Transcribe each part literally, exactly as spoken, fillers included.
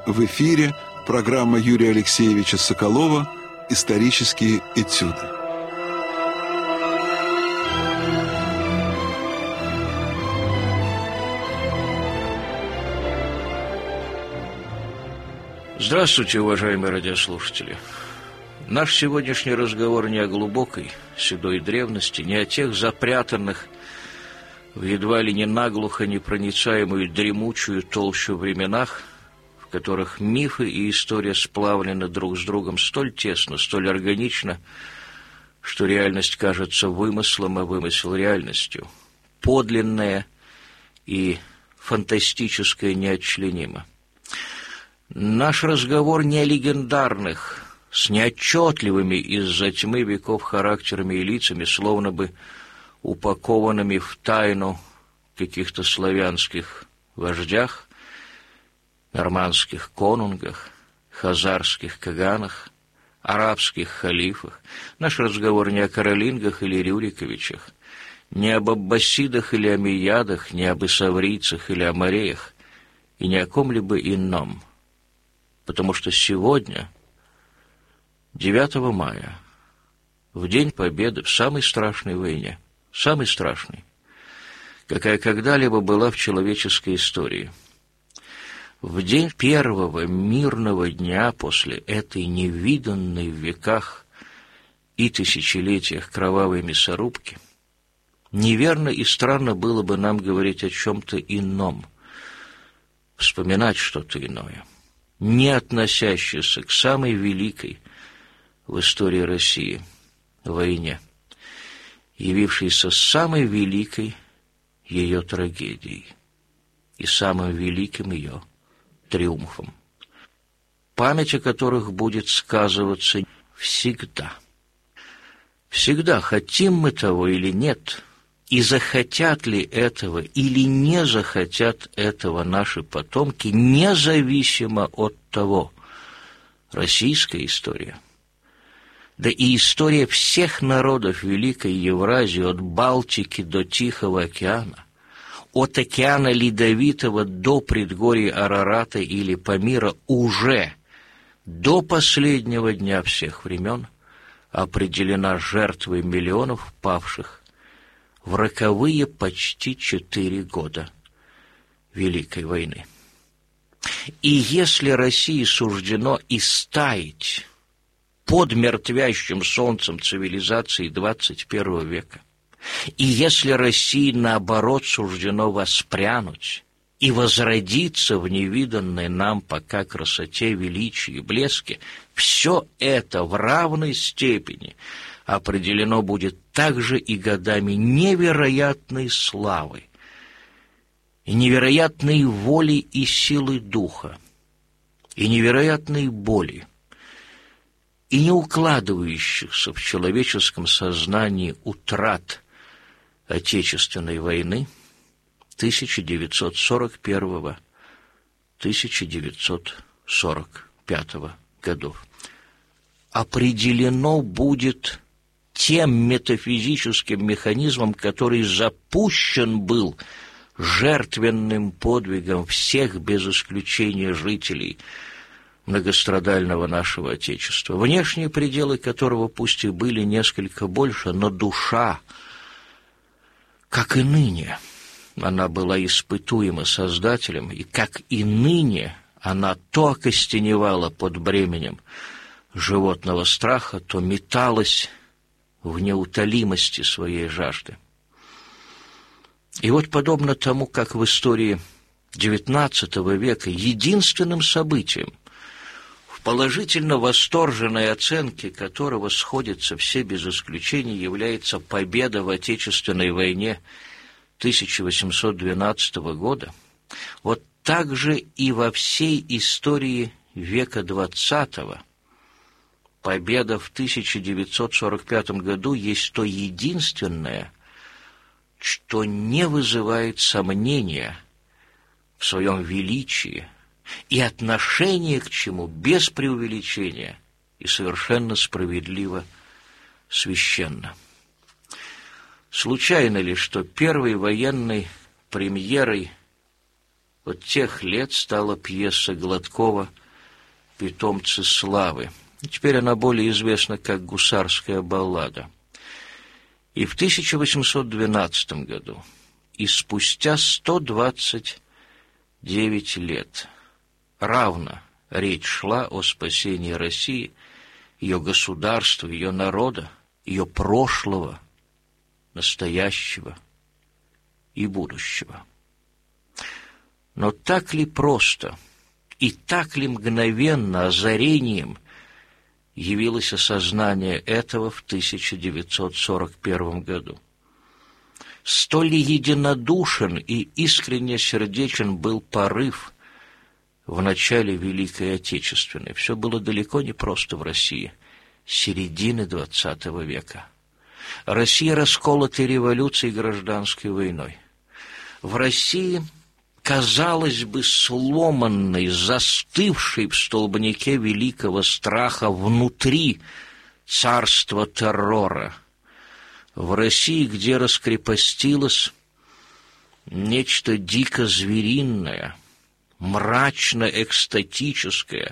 В эфире программа Юрия Алексеевича Соколова «Исторические этюды». Здравствуйте, уважаемые радиослушатели. Наш сегодняшний разговор не о глубокой, седой древности, не о тех запрятанных в едва ли не наглухо непроницаемую дремучую толщу временах, в которых мифы и история сплавлены друг с другом столь тесно, столь органично, что реальность кажется вымыслом, а вымысел реальностью. Подлинное и фантастическое неотчленимо. Наш разговор не о легендарных, с неотчетливыми из-за тьмы веков характерами и лицами, словно бы упакованными в тайну каких-то славянских вождях, нормандских конунгах, хазарских каганах, арабских халифах. Наш разговор не о Каролингах или Рюриковичах, не об аббасидах или омейядах, не об исаврийцах или омареях, и ни о ком-либо ином. Потому что сегодня, девятого мая, в День Победы в самой страшной войне, самой страшной, какая когда-либо была в человеческой истории, в день первого мирного дня после этой невиданной в веках и тысячелетиях кровавой мясорубки, неверно и странно было бы нам говорить о чем-то ином, вспоминать что-то иное, не относящееся к самой великой в истории России войне, явившейся самой великой ее трагедией и самым великим ее триумфом, память о которых будет сказываться всегда. Всегда, хотим мы того или нет, и захотят ли этого или не захотят этого наши потомки, независимо от того, российская история, да и история всех народов Великой Евразии, от Балтики до Тихого океана, от океана Ледовитого до предгорий Арарата или Памира, уже до последнего дня всех времен определена жертвой миллионов павших в роковые почти четыре года Великой войны. И если России суждено истаять под мертвящим солнцем цивилизации двадцать первого века, и если России, наоборот, суждено воспрянуть и возродиться в невиданной нам пока красоте, величии и блеске, все это в равной степени определено будет также и годами невероятной славы и невероятной воли и силы духа, и невероятной боли, и не укладывающихся в человеческом сознании утрат Отечественной войны тысяча девятьсот сорок первого — тысяча девятьсот сорок пятого годов. Определено будет тем метафизическим механизмом, который запущен был жертвенным подвигом всех без исключения жителей многострадального нашего Отечества, внешние пределы которого пусть и были несколько больше, но душа, как и ныне, она была испытуема Создателем, и как и ныне она то окостеневала под бременем животного страха, то металась в неутолимости своей жажды. И вот подобно тому, как в истории девятнадцатого века единственным событием, в положительно восторженной оценке которого сходятся все без исключения, является победа в Отечественной войне тысяча восемьсот двенадцатого года, вот так же и во всей истории века двадцатого победа в тысяча девятьсот сорок пятом году есть то единственное, что не вызывает сомнения в своем величии и отношение к чему без преувеличения и совершенно справедливо священно. Случайно ли, что первой военной премьерой вот тех лет стала пьеса Гладкова «Питомцы славы». Теперь она более известна как «Гусарская баллада». И в тысяча восемьсот двенадцатом году, и спустя сто двадцать девять лет, равно речь шла о спасении России, ее государства, ее народа, ее прошлого, настоящего и будущего. Но так ли просто и так ли мгновенно озарением явилось осознание этого в тысяча девятьсот сорок первом году? Столь единодушен и искренне сердечен был порыв в начале Великой Отечественной. Все было далеко не просто в России середины двадцатого века. Россия расколота революцией и гражданской войной. В России, казалось бы, сломанной, застывшей в столбнике великого страха внутри царства террора. В России, где раскрепостилось нечто дико звериное, мрачно-экстатическое,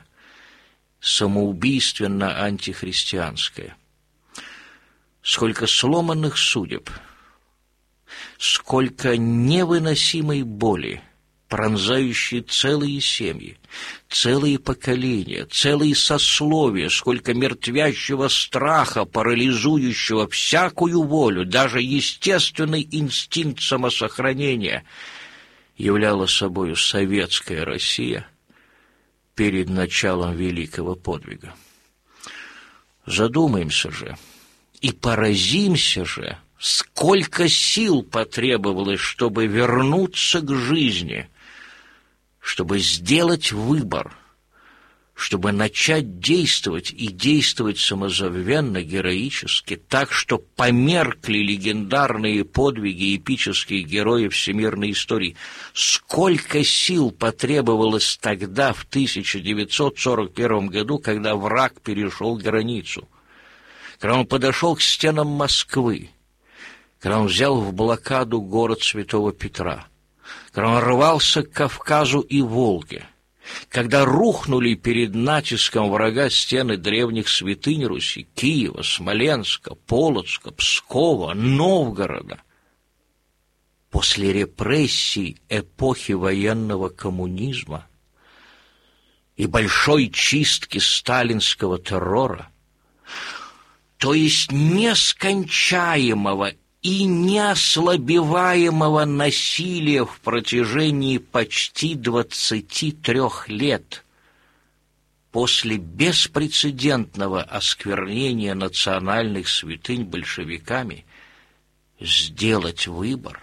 самоубийственно-антихристианское. Сколько сломанных судеб, сколько невыносимой боли, пронзающей целые семьи, целые поколения, целые сословия, сколько мертвящего страха, парализующего всякую волю, даже естественный инстинкт самосохранения, являла собою советская Россия перед началом великого подвига. Задумаемся же и поразимся же, сколько сил потребовалось, чтобы вернуться к жизни, чтобы сделать выбор, чтобы начать действовать и действовать самозабвенно, героически, так, что померкли легендарные подвиги эпических героев всемирной истории. Сколько сил потребовалось тогда, в тысяча девятьсот сорок первом году, когда враг перешел границу, когда он подошел к стенам Москвы, когда он взял в блокаду город Святого Петра, когда он рвался к Кавказу и Волге, когда рухнули перед натиском врага стены древних святынь Руси, Киева, Смоленска, Полоцка, Пскова, Новгорода. После репрессий эпохи военного коммунизма и большой чистки сталинского террора, то есть нескончаемого и неослабеваемого насилия в протяжении почти двадцати трех лет, после беспрецедентного осквернения национальных святынь большевиками, сделать выбор,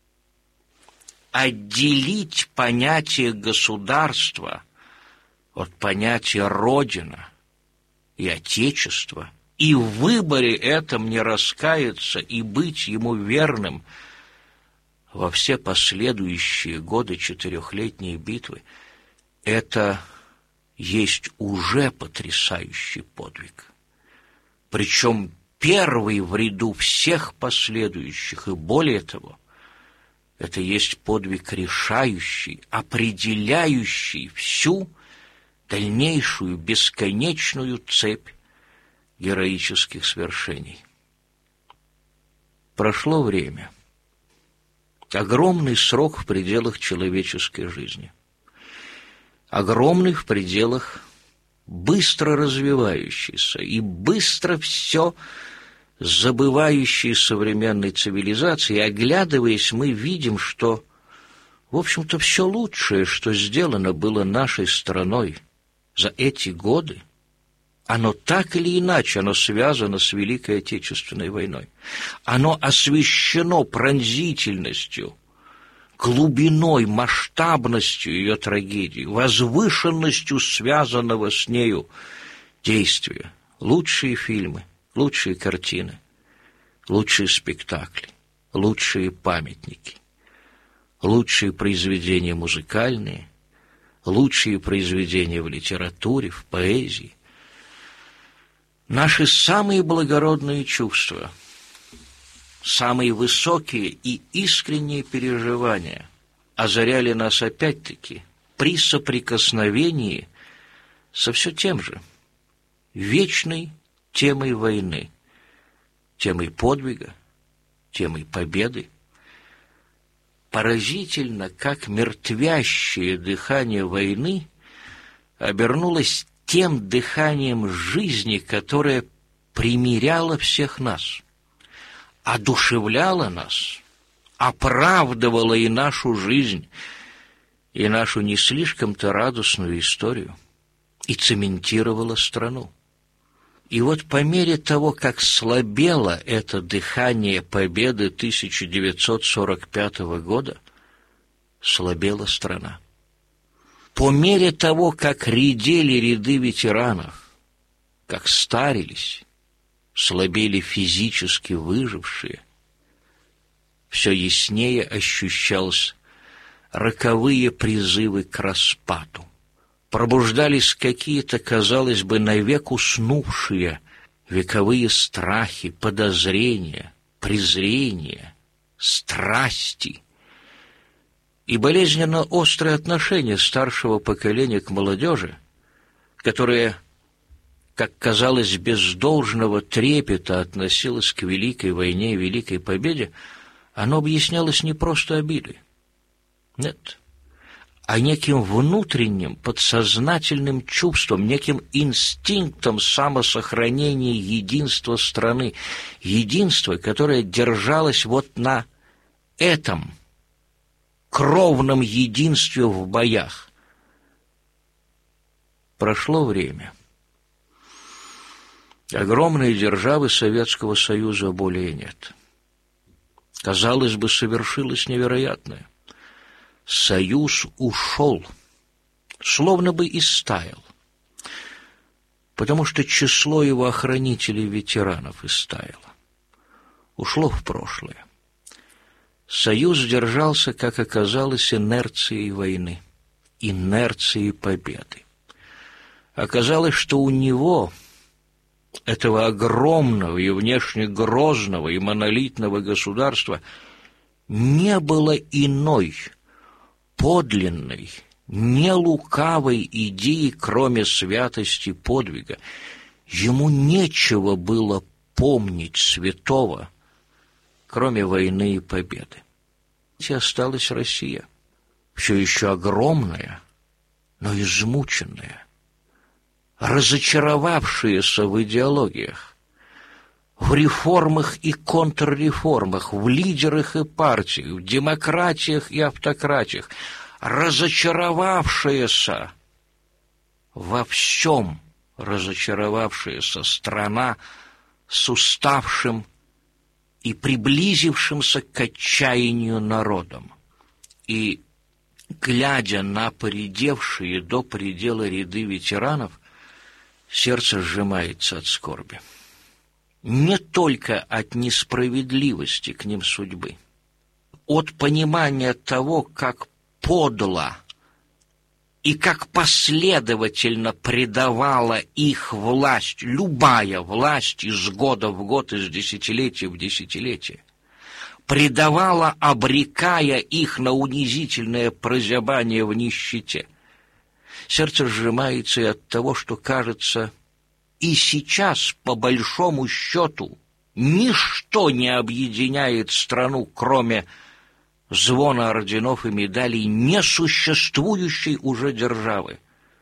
отделить понятие государства от понятия Родина и Отечество, и в выборе этом не раскаяться и быть ему верным во все последующие годы четырехлетней битвы, это есть уже потрясающий подвиг. Причем первый в ряду всех последующих, и более того, это есть подвиг решающий, определяющий всю дальнейшую бесконечную цепь героических свершений. Прошло время. Огромный срок в пределах человеческой жизни. Огромный в пределах быстро развивающейся и быстро все забывающей современной цивилизации. И, оглядываясь, мы видим, что, в общем-то, все лучшее, что сделано было нашей страной за эти годы, оно так или иначе, оно связано с Великой Отечественной войной. Оно освещено пронзительностью, глубиной, масштабностью ее трагедии, возвышенностью связанного с нею действия. Лучшие фильмы, лучшие картины, лучшие спектакли, лучшие памятники, лучшие произведения музыкальные, лучшие произведения в литературе, в поэзии. Наши самые благородные чувства, самые высокие и искренние переживания озаряли нас опять-таки при соприкосновении со все тем же, вечной темой войны, темой подвига, темой победы. Поразительно, как мертвящее дыхание войны обернулось тем дыханием жизни, которое примиряло всех нас, одушевляло нас, оправдывало и нашу жизнь, и нашу не слишком-то радостную историю, и цементировало страну. И вот по мере того, как слабело это дыхание победы тысяча девятьсот сорок пятого года, слабела страна. По мере того, как редели ряды ветеранов, как старились, слабели физически выжившие, все яснее ощущалось роковые призывы к распаду. Пробуждались какие-то, казалось бы, навек уснувшие вековые страхи, подозрения, презрения, страсти и болезненно острое отношение старшего поколения к молодежи, которое, как казалось, без должного трепета относилось к Великой войне и Великой победе, оно объяснялось не просто обидой. Нет, а неким внутренним, подсознательным чувством, неким инстинктом самосохранения единства страны, единства, которое держалось вот на этом кровном единстве в боях. Прошло время. Огромной державы Советского Союза более нет. Казалось бы, совершилось невероятное. Союз ушел, словно бы истаял, потому что число его охранителей-ветеранов истаяло, ушло в прошлое. Союз держался, как оказалось, инерцией войны, инерцией победы. Оказалось, что у него, этого огромного и внешне грозного и монолитного государства, не было иной, подлинной, не лукавой идеи, кроме святости подвига. Ему нечего было помнить святого, кроме войны и победы. И осталась Россия, все еще огромная, но измученная, разочаровавшаяся в идеологиях, в реформах и контрреформах, в лидерах и партиях, в демократиях и автократиях, разочаровавшаяся во всем, разочаровавшаяся страна с уставшим и приблизившимся к отчаянию народом. И, глядя на поредевшие до предела ряды ветеранов, сердце сжимается от скорби. Не только от несправедливости к ним судьбы, от понимания того, как подло и как последовательно предавала их власть, любая власть из года в год, из десятилетия в десятилетие, предавала, обрекая их на унизительное прозябание в нищете. Сердце сжимается и от того, что, кажется, и сейчас, по большому счету, ничто не объединяет страну, кроме звона орденов и медалей несуществующей уже державы,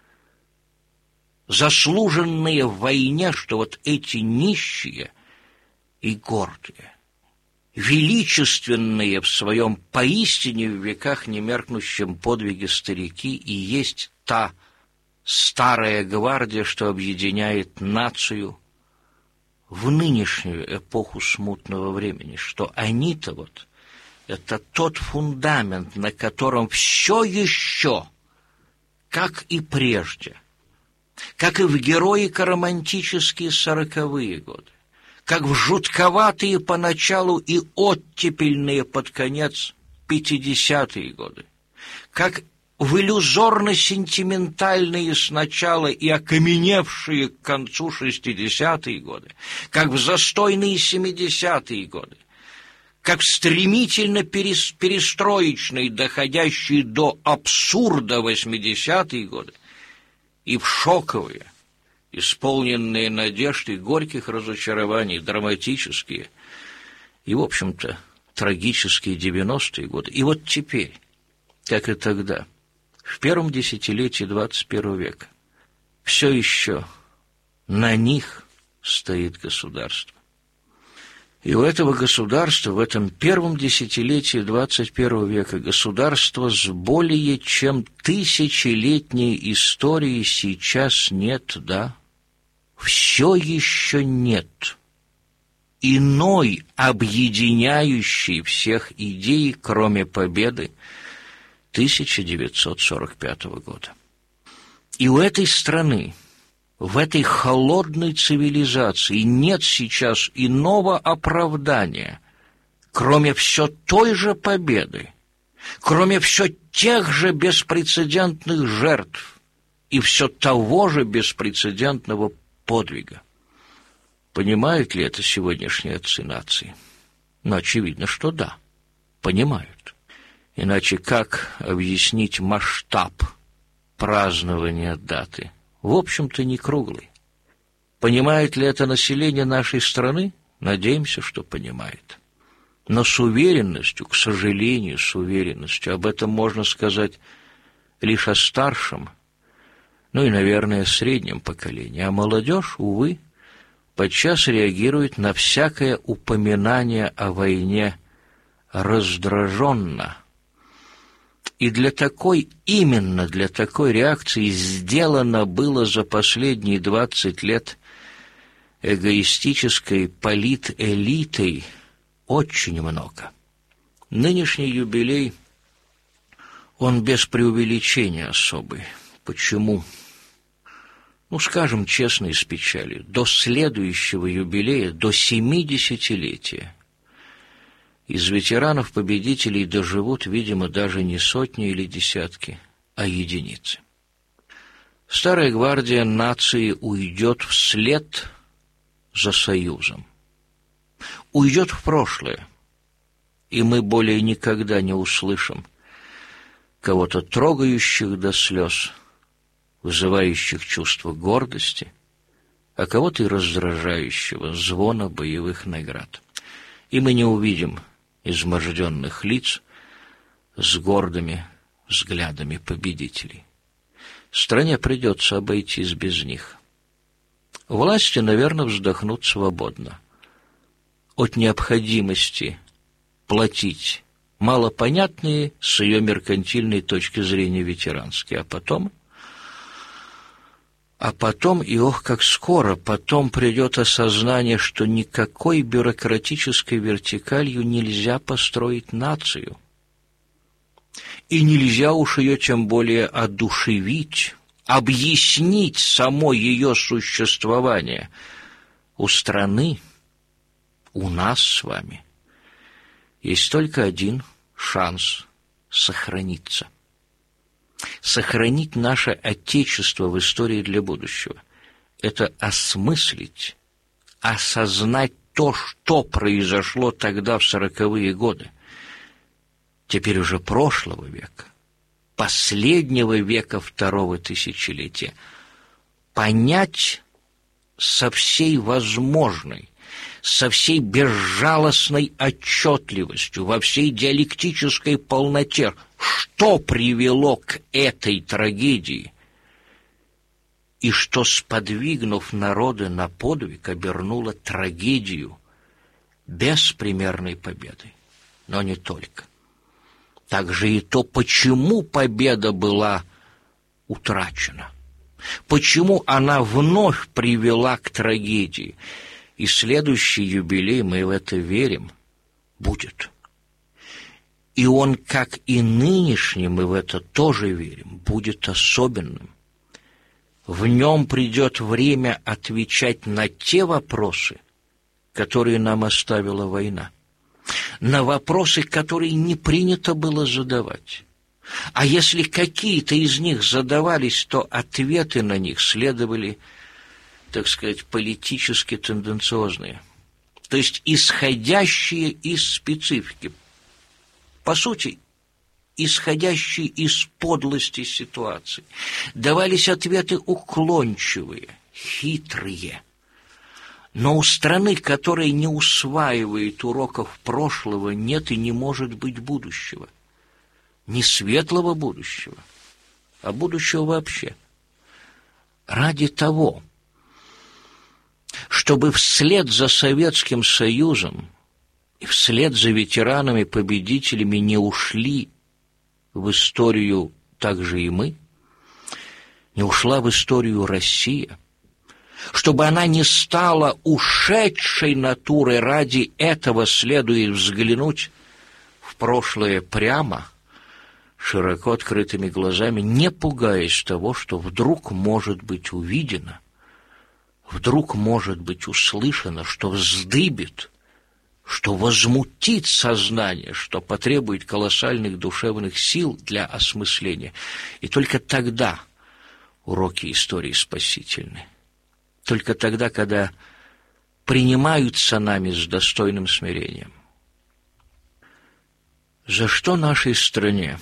заслуженные в войне, что вот эти нищие и гордые, величественные в своем поистине в веках немеркнущем подвиге старики и есть та старая гвардия, что объединяет нацию в нынешнюю эпоху смутного времени, что они-то вот это тот фундамент, на котором все еще, как и прежде, как и в героико-романтические сороковые годы, как в жутковатые поначалу и оттепельные под конец пятидесятые годы, как в иллюзорно-сентиментальные сначала и окаменевшие к концу шестидесятые годы, как в застойные семидесятые годы, как стремительно перестроечный, доходящий до абсурда восьмидесятые годы, и в шоковые, исполненные надежд и горьких разочарований, драматические и, в общем-то, трагические девяностые годы. И вот теперь, как и тогда, в первом десятилетии двадцать первого века, все еще на них стоит государство. И у этого государства в этом первом десятилетии двадцать первого века государства с более чем тысячелетней историей сейчас нет, да? Все еще нет иной объединяющей всех идей, кроме победы тысяча девятьсот сорок пятого года. И у этой страны, в этой холодной цивилизации нет сейчас иного оправдания, кроме все той же победы, кроме все тех же беспрецедентных жертв и все того же беспрецедентного подвига. Понимают ли это сегодняшние отцы нации? Ну, очевидно, что да, понимают. Иначе как объяснить масштаб празднования даты? В общем-то, не круглый. Понимает ли это население нашей страны? Надеемся, что понимает. Но с уверенностью, к сожалению, с уверенностью, об этом можно сказать лишь о старшем, ну и, наверное, среднем поколении. А молодежь, увы, подчас реагирует на всякое упоминание о войне раздраженно. И для такой, именно для такой реакции сделано было за последние двадцать лет эгоистической политэлитой очень много. Нынешний юбилей, он без преувеличения особый. Почему? Ну, скажем честно и с печалью, до следующего юбилея, до семидесятилетия, из ветеранов-победителей доживут, видимо, даже не сотни или десятки, а единицы. Старая гвардия нации уйдет вслед за Союзом. Уйдет в прошлое, и мы более никогда не услышим кого-то трогающих до слез, вызывающих чувство гордости, а кого-то и раздражающего звона боевых наград. И мы не увидим изможденных лиц с гордыми взглядами победителей. Стране придется обойтись без них. Власти, наверное, вздохнут свободно от необходимости платить малопонятные с ее меркантильной точки зрения ветеранские, а потом... А потом, и ох, как скоро, потом придет осознание, что никакой бюрократической вертикалью нельзя построить нацию. И нельзя уж ее тем более одушевить, объяснить само ее существование. У страны, у нас с вами, есть только один шанс сохраниться. Сохранить наше Отечество в истории для будущего – это осмыслить, осознать то, что произошло тогда в сороковые годы, теперь уже прошлого века, последнего века второго тысячелетия, понять со всей возможной, со всей безжалостной отчетливостью, во всей диалектической полноте, что привело к этой трагедии, и что, сподвигнув народы на подвиг, обернуло трагедию беспримерной победой. Но не только. Также и то, почему победа была утрачена, почему она вновь привела к трагедии. И следующий юбилей, мы в это верим, будет. И он, как и нынешний, мы в это тоже верим, будет особенным. В нем придет время отвечать на те вопросы, которые нам оставила война, на вопросы, которые не принято было задавать. А если какие-то из них задавались, то ответы на них следовали, так сказать, политически тенденциозные. то есть исходящие из специфики, по сути, исходящие из подлости ситуации. Давались ответы уклончивые, хитрые. Но у страны, которая не усваивает уроков прошлого, нет и не может быть будущего. Не светлого будущего, а будущего вообще. Ради того, чтобы вслед за Советским Союзом и вслед за ветеранами-победителями не ушли в историю также и мы, не ушла в историю Россия, чтобы она не стала ушедшей натурой, ради этого следует взглянуть в прошлое прямо, широко открытыми глазами, не пугаясь того, что вдруг может быть увидено, вдруг может быть услышано, что вздыбит, что возмутит сознание, что потребует колоссальных душевных сил для осмысления. И только тогда уроки истории спасительны. Только тогда, когда принимаются нами с достойным смирением. За что нашей стране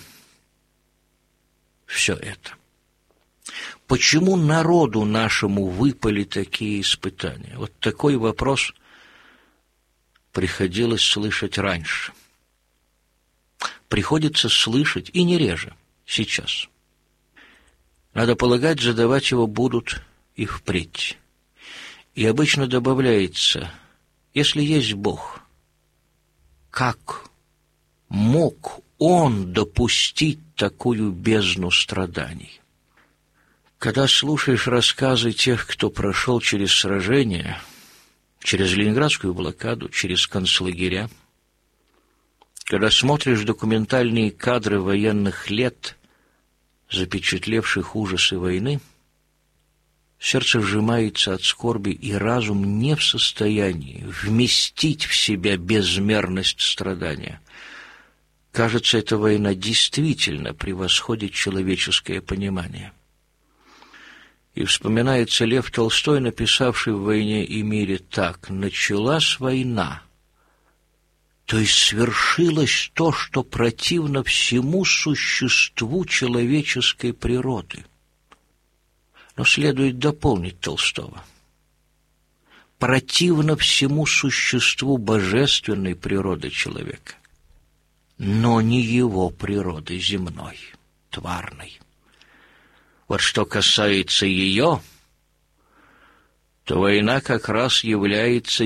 все это? Почему народу нашему выпали такие испытания? Вот такой вопрос приходилось слышать раньше. Приходится слышать, и не реже, сейчас. Надо полагать, задавать его будут и впредь. И обычно добавляется: если есть Бог, как мог Он допустить такую бездну страданий? Когда слушаешь рассказы тех, кто прошел через сражения, через Ленинградскую блокаду, через концлагеря, когда смотришь документальные кадры военных лет, запечатлевших ужасы войны, сердце сжимается от скорби, и разум не в состоянии вместить в себя безмерность страдания. Кажется, эта война действительно превосходит человеческое понимание. И вспоминается Лев Толстой, написавший в «Войне и мире» так: «Началась война, то есть свершилось то, что противно всему существу человеческой природы». Но следует дополнить Толстого: противно всему существу божественной природы человека, но не его природы земной, тварной. Вот что касается ее, то война как раз является